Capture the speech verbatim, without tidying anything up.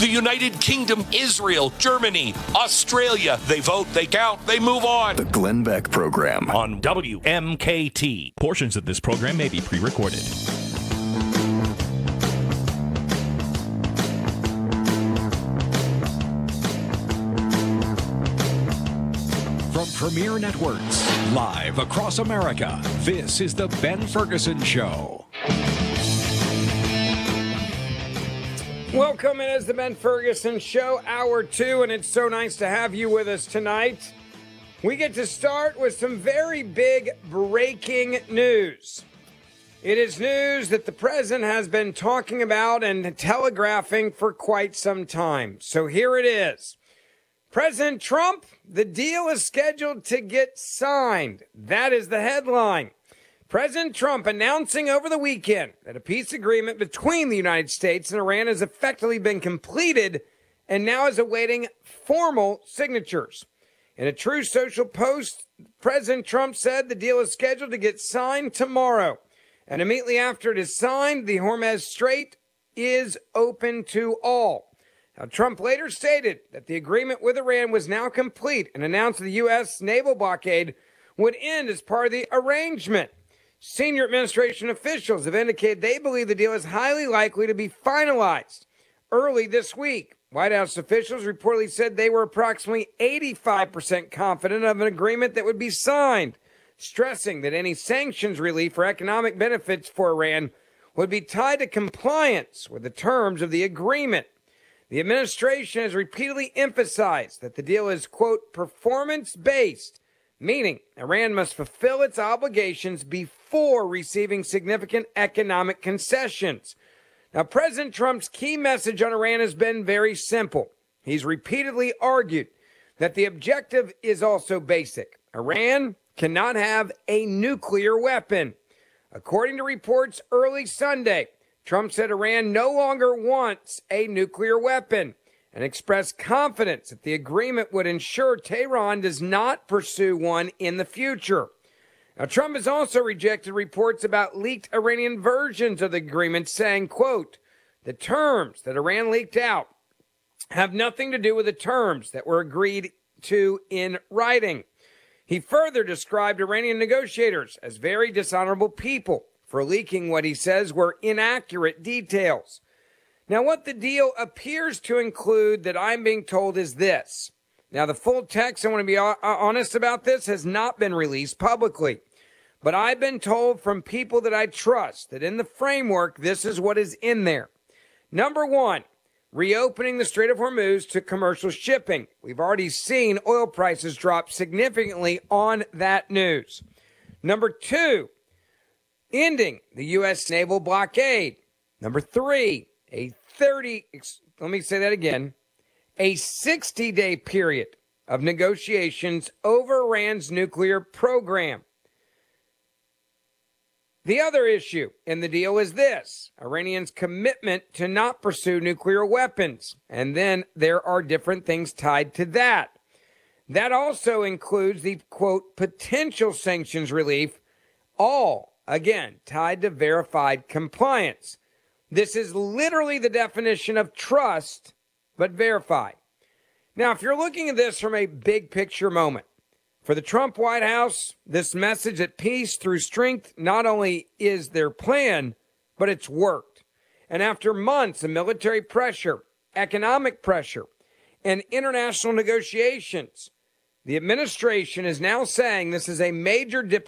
The United Kingdom, Israel, Germany, Australia. They vote, they count, they move on. The Glenn Beck Program on W M K T. Portions of this program may be pre-recorded. From Premier Networks, live across America, this is The Ben Ferguson Show. Welcome, it is The Ben Ferguson Show, hour two, and it's so nice to have you with us tonight. We get to start with some very big breaking news. It is news that the president has been talking about and telegraphing for quite some time. So here it is. President Trump, the deal is scheduled to get signed. That is the headline. President Trump announcing over the weekend that a peace agreement between the United States and Iran has effectively been completed and now is awaiting formal signatures. In a Truth Social post, President Trump said the deal is scheduled to get signed tomorrow. And immediately after it is signed, the Hormuz Strait is open to all. Now, Trump later stated that the agreement with Iran was now complete and announced the U S naval blockade would end as part of the arrangement. Senior administration officials have indicated they believe the deal is highly likely to be finalized early this week. White House officials reportedly said they were approximately eighty-five percent confident of an agreement that would be signed, stressing that any sanctions relief or economic benefits for Iran would be tied to compliance with the terms of the agreement. The administration has repeatedly emphasized that the deal is, quote, performance-based, meaning Iran must fulfill its obligations before receiving significant economic concessions. Now, President Trump's key message on Iran has been very simple. He's repeatedly argued that the objective is also basic. Iran cannot have a nuclear weapon. According to reports early Sunday, Trump said Iran no longer wants a nuclear weapon and expressed confidence that the agreement would ensure Tehran does not pursue one in the future. Now, Trump has also rejected reports about leaked Iranian versions of the agreement, saying, quote, the terms that Iran leaked out have nothing to do with the terms that were agreed to in writing. He further described Iranian negotiators as very dishonorable people for leaking what he says were inaccurate details. Now, what the deal appears to include that I'm being told is this. Now, the full text, I want to be honest about this, has not been released publicly. But I've been told from people that I trust that in the framework, this is what is in there. Number one, reopening the Strait of Hormuz to commercial shipping. We've already seen oil prices drop significantly on that news. Number two, ending the U S naval blockade. Number three, a thirty, let me say that again, a sixty-day period of negotiations over Iran's nuclear program. The other issue in the deal is this, Iranians' commitment to not pursue nuclear weapons. And then there are different things tied to that. That also includes the, quote, potential sanctions relief, all, again, tied to verified compliance. This is literally the definition of trust, but verify. Now, if you're looking at this from a big picture moment, for the Trump White House, this message that peace through strength not only is their plan, but it's worked. And after months of military pressure, economic pressure, and international negotiations, the administration is now saying this is a major diplomatic